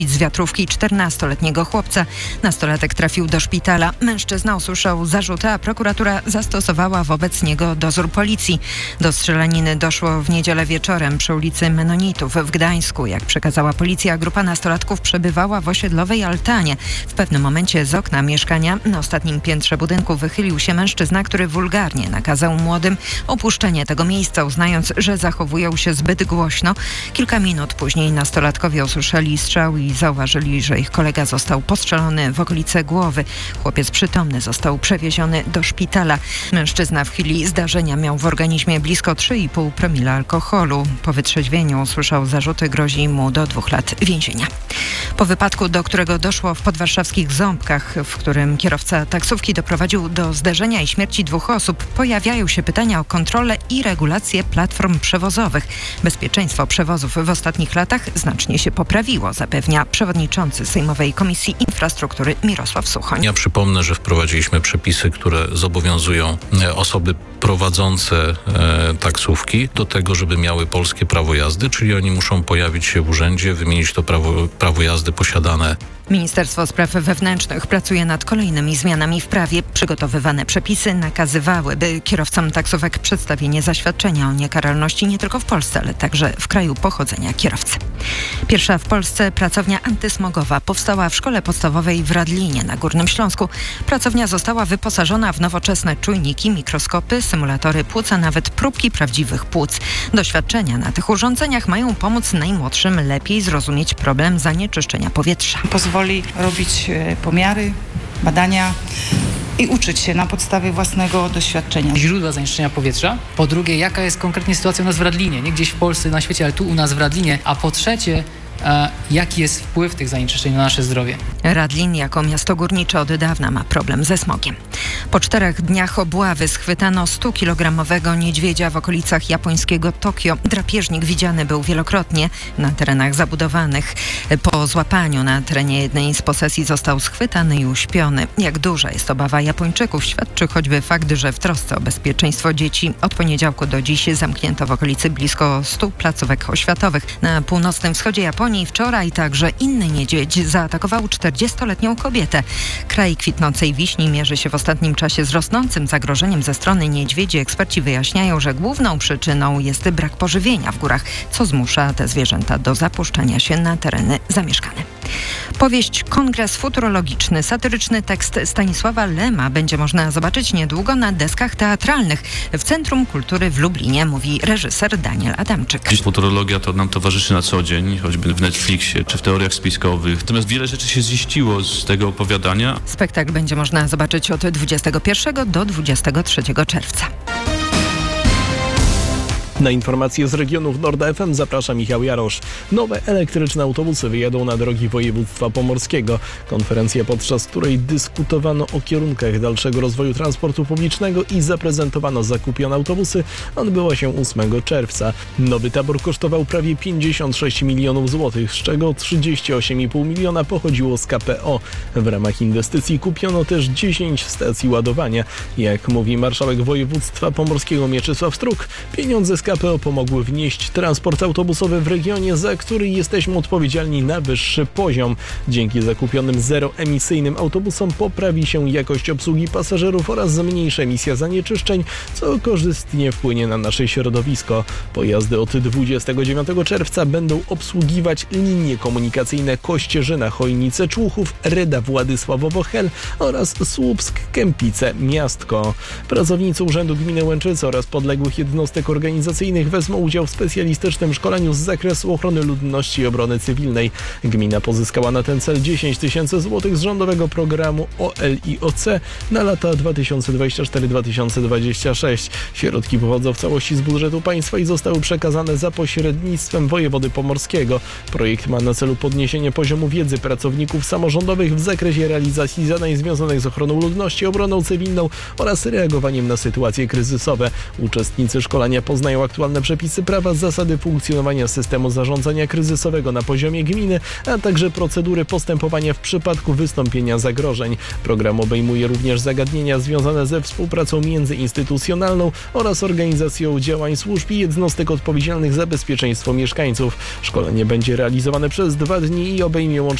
z wiatrówki 14-letniego chłopca. Nastolatek trafił do szpitala. Mężczyzna usłyszał zarzuty, a prokuratura zastosowała wobec niego dozór policji. Do strzelaniny doszło w niedzielę wieczorem przy ulicy Menonitów w Gdańsku. Jak przekazała policja, grupa nastolatków przebywała w osiedlowej altanie. W pewnym momencie z okna mieszkania na ostatnim piętrze budynku wychylił się mężczyzna, który wulgarnie nakazał młodym opuszczenie tego miejsca, uznając, że zachowują się zbyt głośno. Kilka minut później nastolatkowie usłyszeli strzał i zauważyli, że ich kolega został postrzelony w okolice głowy. Chłopiec przytomny został przewieziony do szpitala. Mężczyzna w chwili zdarzenia miał w organizmie blisko 3,5 promila alkoholu. Po wytrzeźwieniu usłyszał zarzuty, grozi mu do 2 lat więzienia. Po wypadku, do którego doszło w podwarszawskich Ząbkach, w którym kierowca taksówki doprowadził do zderzenia i śmierci 2 osób, pojawiają się pytania o kontrolę i regulację platform przewozowych. Bezpieczeństwo przewozów w ostatnich latach znacznie się poprawiło, zapewnia przewodniczący Sejmowej Komisji Infrastruktury Mirosław Suchoń. Ja przypomnę, że wprowadziliśmy przepisy, które zobowiązują osoby prowadzące taksówki do tego, żeby miały polskie prawo jazdy, czyli oni muszą pojawić się w urzędzie, wymienić to prawo jazdy posiadane. Ministerstwo Spraw Wewnętrznych pracuje nad kolejnymi zmianami w prawie. Przygotowywane przepisy nakazywałyby kierowcom taksówek przedstawienie zaświadczenia o niekaralności nie tylko w Polsce, ale także w kraju pochodzenia kierowcy. Pierwsza w Polsce pracownia antysmogowa powstała w szkole podstawowej w Radlinie na Górnym Śląsku. Pracownia została wyposażona w nowoczesne czujniki, mikroskopy, symulatory płuc, a nawet próbki prawdziwych płuc. Doświadczenia na tych urządzeniach mają pomóc najmłodszym lepiej zrozumieć problem zanieczyszczenia powietrza. Pozwoli robić pomiary, badania i uczyć się na podstawie własnego doświadczenia. Źródła zanieczyszczenia powietrza. Po drugie, jaka jest konkretnie sytuacja u nas w Radlinie. Nie gdzieś w Polsce, na świecie, ale tu u nas w Radlinie. A po trzecie, jaki jest wpływ tych zanieczyszczeń na nasze zdrowie. Radlin jako miasto górnicze od dawna ma problem ze smogiem. Po 4 dniach obławy schwytano 100-kilogramowego niedźwiedzia w okolicach japońskiego Tokio. Drapieżnik widziany był wielokrotnie na terenach zabudowanych. Po złapaniu na terenie jednej z posesji został schwytany i uśpiony. Jak duża jest obawa Japończyków, świadczy choćby fakt, że w trosce o bezpieczeństwo dzieci od poniedziałku do dziś zamknięto w okolicy blisko 100 placówek oświatowych. Na północnym wschodzie Japonii wczoraj także inny niedźwiedź zaatakował 40-letnią kobietę. Kraj kwitnącej wiśni mierzy się w ostatnim czasie z rosnącym zagrożeniem ze strony niedźwiedzi. Eksperci wyjaśniają, że główną przyczyną jest brak pożywienia w górach, co zmusza te zwierzęta do zapuszczania się na tereny zamieszkane. Powieść Kongres Futurologiczny, satyryczny tekst Stanisława Lema będzie można zobaczyć niedługo na deskach teatralnych w Centrum Kultury w Lublinie, mówi reżyser Daniel Adamczyk. Futurologia to nam towarzyszy na co dzień, choćby w Netflixie czy w teoriach spiskowych. Natomiast wiele rzeczy się ziściło z tego opowiadania. Spektakl będzie można zobaczyć od 21 do 23 czerwca. Na informacje z regionów Nord FM zaprasza Michał Jarosz. Nowe elektryczne autobusy wyjadą na drogi województwa pomorskiego. Konferencja, podczas której dyskutowano o kierunkach dalszego rozwoju transportu publicznego i zaprezentowano zakupione autobusy, odbyła się 8 czerwca. Nowy tabor kosztował prawie 56 milionów złotych, z czego 38,5 miliona pochodziło z KPO. W ramach inwestycji kupiono też 10 stacji ładowania. Jak mówi marszałek województwa pomorskiego Mieczysław Struk, pieniądze z KPO pomogły wnieść transport autobusowy w regionie, za który jesteśmy odpowiedzialni, na wyższy poziom. Dzięki zakupionym zeroemisyjnym autobusom poprawi się jakość obsługi pasażerów oraz zmniejszy emisja zanieczyszczeń, co korzystnie wpłynie na nasze środowisko. Pojazdy od 29 czerwca będą obsługiwać linie komunikacyjne Kościerzyna-Chojnice Człuchów, Ryda Władysławowo-Hel oraz Słupsk-Kępice-Miastko. Pracownicy Urzędu Gminy Łęczyce oraz podległych jednostek organizacyjnych wezmą udział w specjalistycznym szkoleniu z zakresu ochrony ludności i obrony cywilnej. Gmina pozyskała na ten cel 10 000 złotych z rządowego programu OLIOC na lata 2024-2026. Środki pochodzą w całości z budżetu państwa i zostały przekazane za pośrednictwem wojewody pomorskiego. Projekt ma na celu podniesienie poziomu wiedzy pracowników samorządowych w zakresie realizacji zadań związanych z ochroną ludności, obroną cywilną oraz reagowaniem na sytuacje kryzysowe. Uczestnicy szkolenia poznają wyjaśnią aktualne przepisy prawa, zasady funkcjonowania systemu zarządzania kryzysowego na poziomie gminy, a także procedury postępowania w przypadku wystąpienia zagrożeń. Program obejmuje również zagadnienia związane ze współpracą międzyinstytucjonalną oraz organizacją działań służb i jednostek odpowiedzialnych za bezpieczeństwo mieszkańców. Szkolenie będzie realizowane przez 2 dni i obejmie łącznie